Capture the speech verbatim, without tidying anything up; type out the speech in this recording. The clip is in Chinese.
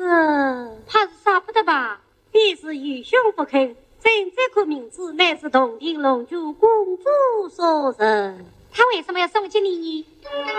是， 怕是杀不得吧？ 必是愚兄不肯。朕这颗名字乃是洞庭龙珠公主所赠。 他为什么要送给你？